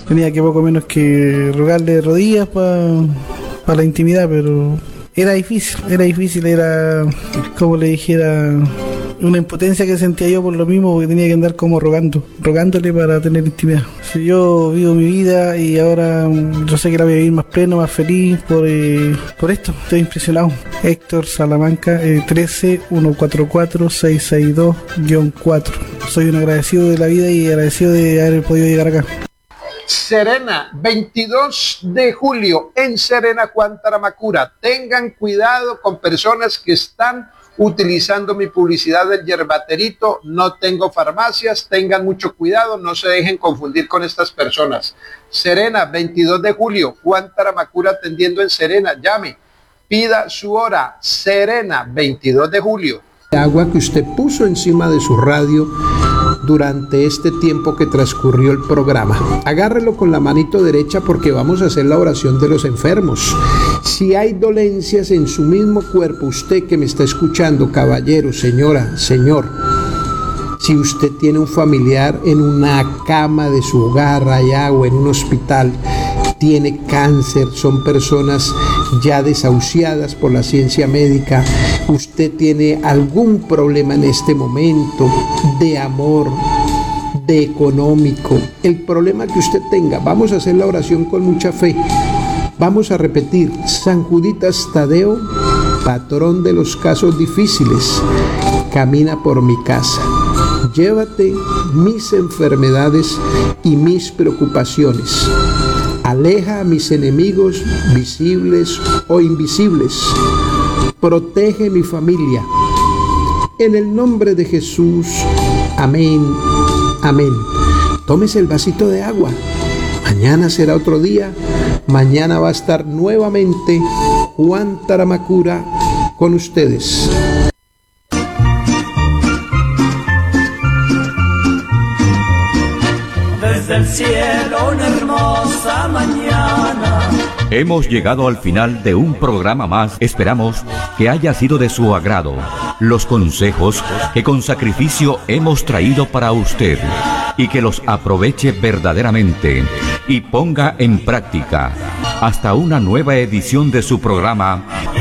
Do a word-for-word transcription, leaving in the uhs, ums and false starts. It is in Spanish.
tenía que poco menos que rogarle rodillas para pa la intimidad, pero era difícil, era difícil, era como le dijera, una impotencia que sentía yo por lo mismo, porque tenía que andar como rogando, rogándole para tener intimidad. Si yo vivo mi vida y ahora yo sé que la voy a vivir más pleno, más feliz por, eh, por esto, estoy impresionado. Héctor Salamanca, eh, trece uno cuatro cuatro seis seis dos cuatro. Soy un agradecido de la vida y agradecido de haber podido llegar acá. Serena, veintidós de julio en Serena, Cuantaramacura. Tengan cuidado con personas que están utilizando mi publicidad del yerbaterito. No tengo farmacias, tengan mucho cuidado, no se dejen confundir con estas personas. Serena, veintidós de julio, Cuantaramacura atendiendo en Serena. Llame, pida su hora. Serena, veintidós de julio. Agua que usted puso encima de su radio durante este tiempo que transcurrió el programa. Agárrelo con la manito derecha porque vamos a hacer la oración de los enfermos. Si hay dolencias en su mismo cuerpo, usted que me está escuchando, caballero, señora, señor, si usted tiene un familiar en una cama de su hogar allá o en un hospital, tiene cáncer, son personas ya desahuciadas por la ciencia médica, usted tiene algún problema en este momento de amor, de económico, el problema que usted tenga, vamos a hacer la oración con mucha fe. Vamos a repetir: San Juditas Tadeo, patrón de los casos difíciles, camina por mi casa. Llévate mis enfermedades y mis preocupaciones. Aleja a mis enemigos visibles o invisibles. Protege mi familia. En el nombre de Jesús. Amén. Amén. Tómese el vasito de agua. Mañana será otro día. Mañana va a estar nuevamente Cuantaramacura con ustedes. Desde el cielo una hermosa mañana. Hemos llegado al final de un programa más. Esperamos que haya sido de su agrado los consejos que con sacrificio hemos traído para usted y que los aproveche verdaderamente y ponga en práctica. Hasta una nueva edición de su programa